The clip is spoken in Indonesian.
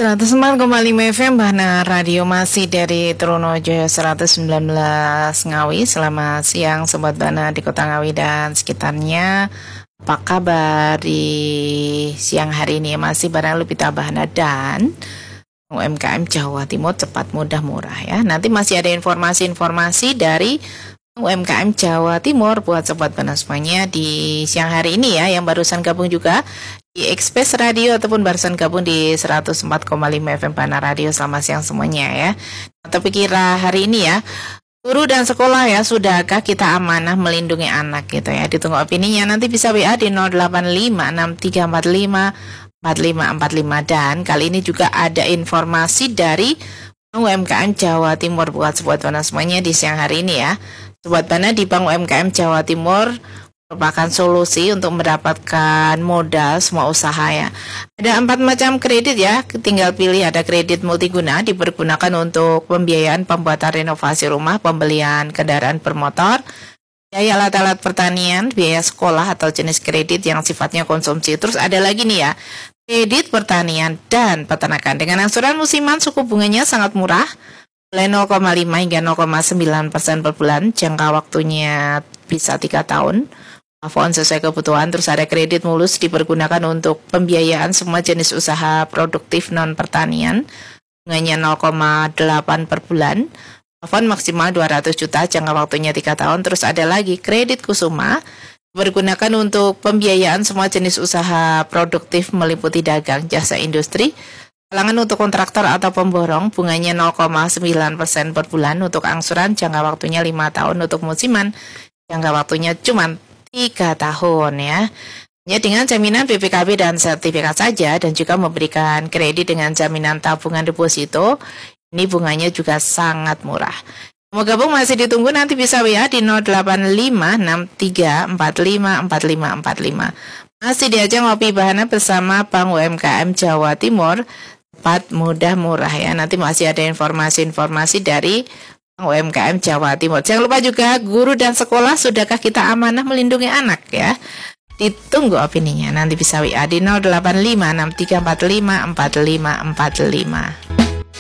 104,5 FM Bahana Radio masih dari Trunojoyo 119 Ngawi. Selamat siang Sobat Bahana di Kota Ngawi dan sekitarnya. Apa kabar di siang hari ini? Masih barang Lupita Bahana dan UMKM Jawa Timur cepat mudah murah ya. Nanti masih ada informasi-informasi dari UMKM Jawa Timur buat Sobat Bahana semuanya di siang hari ini ya. Yang barusan gabung juga di Express Radio ataupun barusan gabung di 104,5 FM Bahana Radio. Selamat siang semuanya ya. Tapi kira hari ini ya, guru dan sekolah ya, sudahkah kita amanah melindungi anak gitu ya. Ditunggu opininya, nanti bisa WA di 08563454545. Dan kali ini juga ada informasi dari UMKM Jawa Timur buat Sobat Bahana semuanya di siang hari ini ya. Sobat Bahana, di Bank UMKM Jawa Timur merupakan solusi untuk mendapatkan modal semua usaha ya. Ada 4 macam kredit ya, tinggal pilih. Ada kredit multiguna, dipergunakan untuk pembiayaan pembuatan renovasi rumah, pembelian kendaraan bermotor, biaya alat-alat pertanian, biaya sekolah atau jenis kredit yang sifatnya konsumsi. Terus ada lagi nih ya, kredit pertanian dan peternakan dengan angsuran musiman, suku bunganya sangat murah, mulai 0,5 hingga 0,9% per bulan, jangka waktunya bisa 3 tahun. Plafon sesuai kebutuhan. Terus ada kredit mulus, dipergunakan untuk pembiayaan semua jenis usaha produktif non pertanian, bunganya 0,8 per bulan, plafon maksimal 200 juta, jangka waktunya 3 tahun. Terus ada lagi kredit kusuma, dipergunakan untuk pembiayaan semua jenis usaha produktif meliputi dagang, jasa industri, kalangan untuk kontraktor atau pemborong, bunganya 0,9% per bulan, untuk angsuran jangka waktunya 5 tahun, untuk musiman jangka waktunya cuma 3 tahun ya. Ya, dengan jaminan BPKB dan sertifikat saja, dan juga memberikan kredit dengan jaminan tabungan deposito. Ini bunganya juga sangat murah. Mau gabung masih ditunggu, nanti bisa WA di 08563454545. Masih diajak ngopi Bahana bersama Bank UMKM Jawa Timur, cepat mudah murah ya. Nanti masih ada informasi-informasi dari UMKM Jawa Timur. Jangan lupa juga, guru dan sekolah, sudahkah kita amanah melindungi anak ya? Ditunggu opininya. Nanti bisa WA di 08563454545.